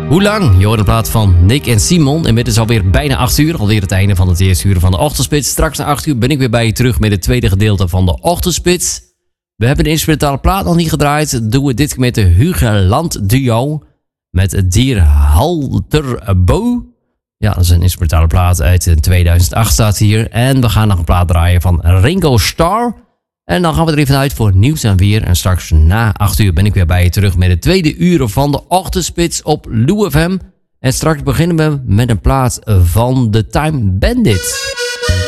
Hoe lang? Je hoort een plaat van Nick en Simon. Inmiddels alweer bijna 8 uur. Alweer het einde van het eerste uur van de Ochtendspits. Straks na 8 uur ben ik weer bij je terug met het tweede gedeelte van de Ochtendspits. We hebben de instrumentale plaat nog niet gedraaid. Doen we dit keer met de Hugeland duo. Met het dier Halterbo. Ja, dat is een instrumentale plaat uit 2008 staat hier. En we gaan nog een plaat draaien van Ringo Starr. En dan gaan we er even uit voor nieuws en weer. En straks na 8 uur ben ik weer bij je terug met het tweede uur van de Ochtendspits op Lou FM. En straks beginnen we met een plaat van The Time Bandits.